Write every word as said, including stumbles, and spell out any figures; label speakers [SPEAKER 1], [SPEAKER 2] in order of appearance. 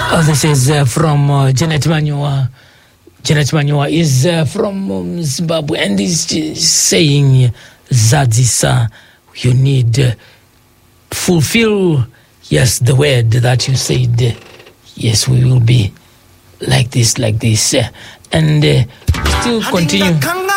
[SPEAKER 1] Oh, this is uh, from uh, Janet Manua. Janet Manua is uh, from um, Zimbabwe and is uh, saying, Zadzisa, you need uh, fulfill, yes, the word that you said. Yes, we will be like this, like this. Uh, and uh, still continue.